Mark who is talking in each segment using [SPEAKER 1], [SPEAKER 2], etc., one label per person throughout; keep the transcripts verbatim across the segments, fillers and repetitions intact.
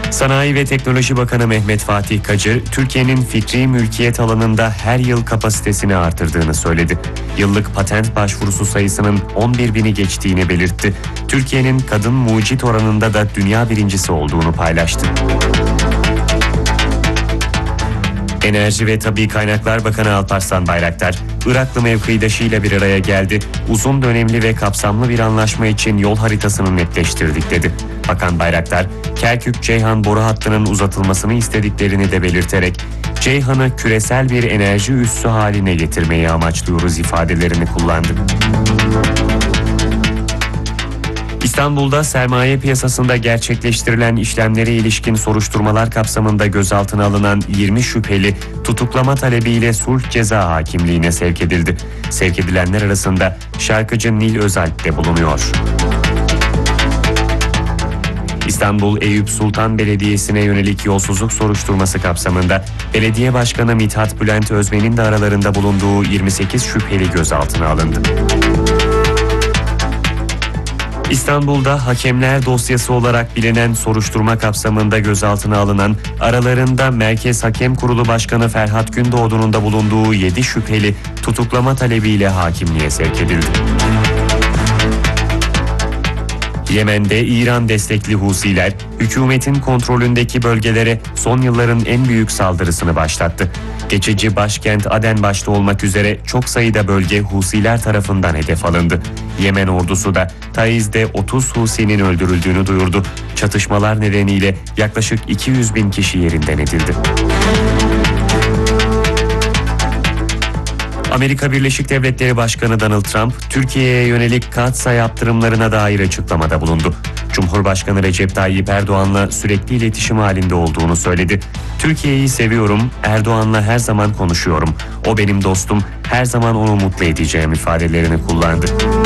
[SPEAKER 1] Sanayi ve Teknoloji Bakanı Mehmet Fatih Kacır, Türkiye'nin fikri mülkiyet alanında her yıl kapasitesini artırdığını söyledi. Yıllık patent başvurusu sayısının on bir bini geçtiğini belirtti. Türkiye'nin kadın mucit oranında da dünya birincisi olduğunu paylaştı. Enerji ve Tabii Kaynaklar Bakanı Alparslan Bayraktar, Iraklı mevkidaşıyla bir araya geldi. Uzun dönemli ve kapsamlı bir anlaşma için yol haritasını netleştirdik dedi. Bakan Bayraktar, Kerkük-Ceyhan boru hattının uzatılmasını istediklerini de belirterek, Ceyhan'ı küresel bir enerji üssü haline getirmeyi amaçlıyoruz ifadelerini kullandı. İstanbul'da sermaye piyasasında gerçekleştirilen işlemlere ilişkin soruşturmalar kapsamında gözaltına alınan yirmi şüpheli tutuklama talebiyle sulh ceza hakimliğine sevk edildi. Sevk edilenler arasında şarkıcı Nil Özalp de bulunuyor. İstanbul Eyüp Sultan Belediyesi'ne yönelik yolsuzluk soruşturması kapsamında Belediye Başkanı Mithat Bülent Özmen'in de aralarında bulunduğu yirmi sekiz şüpheli gözaltına alındı. İstanbul'da hakemler dosyası olarak bilinen soruşturma kapsamında gözaltına alınan, aralarında Merkez Hakem Kurulu Başkanı Ferhat Gündoğdu'nun da bulunduğu yedi şüpheli tutuklama talebiyle hakimliğe sevk edildi. Yemen'de İran destekli Husiler, hükümetin kontrolündeki bölgelere son yılların en büyük saldırısını başlattı. Geçici başkent Aden başta olmak üzere çok sayıda bölge Husiler tarafından hedef alındı. Yemen ordusu da Taiz'de otuz Husi'nin öldürüldüğünü duyurdu. Çatışmalar nedeniyle yaklaşık iki yüz bin kişi yerinden edildi. Amerika Birleşik Devletleri Başkanı Donald Trump, Türkiye'ye yönelik katsa yaptırımlarına dair açıklamada bulundu. Cumhurbaşkanı Recep Tayyip Erdoğan'la sürekli iletişim halinde olduğunu söyledi. Türkiye'yi seviyorum, Erdoğan'la her zaman konuşuyorum. O benim dostum, her zaman onu mutlu edeceğim ifadelerini kullandı.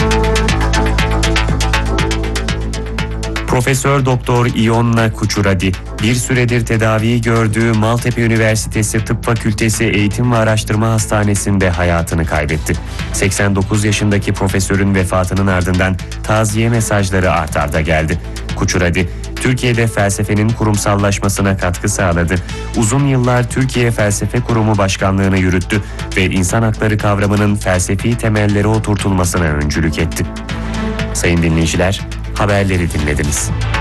[SPEAKER 1] Profesör Doktor Ionna Kuchuradi, bir süredir tedavi gördüğü Maltepe Üniversitesi Tıp Fakültesi Eğitim ve Araştırma Hastanesi'nde hayatını kaybetti. seksen dokuz yaşındaki profesörün vefatının ardından taziye mesajları art arda geldi. Kuchuradi, Türkiye'de felsefenin kurumsallaşmasına katkı sağladı. Uzun yıllar Türkiye Felsefe Kurumu Başkanlığı'nı yürüttü ve insan hakları kavramının felsefi temelleri oturtulmasına öncülük etti. Sayın dinleyiciler, haberleri dinlediniz.